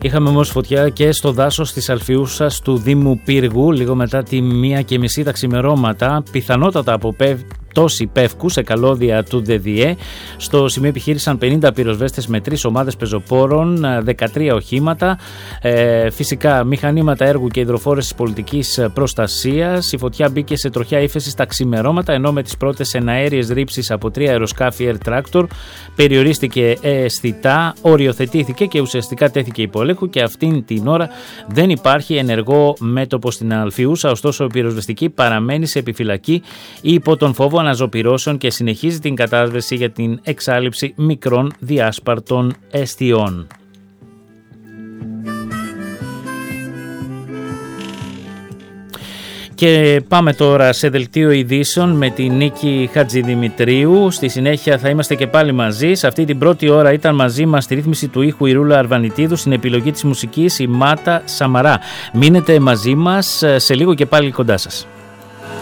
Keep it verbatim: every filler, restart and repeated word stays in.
Είχαμε όμως φωτιά και στο δάσος της Αλφιούσας του Δήμου Πύργου λίγο μετά τη μία και μισή τα ξημερώματα, πιθανότατα από πτώση πεύκου σε καλώδια του ΔΔΕ. Στο σημείο επιχείρησαν πενήντα πυροσβέστες με τρεις ομάδες πεζοπόρων, δεκατρία οχήματα, ε, φυσικά μηχανήματα έργου και υδροφόρες της πολιτικής προστασίας. Η φωτιά μπήκε σε τροχιά ύφεση στα ξημερώματα, ενώ με τις πρώτες εναέριες ρήψεις από τρία αεροσκάφη Air Tractor περιορίστηκε αισθητά, οριοθετήθηκε και ουσιαστικά τέθηκε υπό έλεγχο και αυτήν την ώρα δεν υπάρχει ενεργό μέτωπο στην Αλφιούσα. Ωστόσο, η πυροσβεστική παραμένει σε επιφυλακή υπό τον φόβο αναζωπυρώσεων και συνεχίζει την κατάσβεση για την εξάλειψη μικρών διάσπαρτων εστιών. Και πάμε τώρα σε δελτίο ειδήσεων με τη Νίκη Χατζηδημητρίου. Στη συνέχεια θα είμαστε και πάλι μαζί. Σε αυτή την πρώτη ώρα ήταν μαζί μας στη ρύθμιση του ήχου η Ρούλα Αρβανιτίδου, στην επιλογή της μουσικής η Μάτα Σαμαρά. Μείνετε μαζί μας, σε λίγο και πάλι κοντά σας.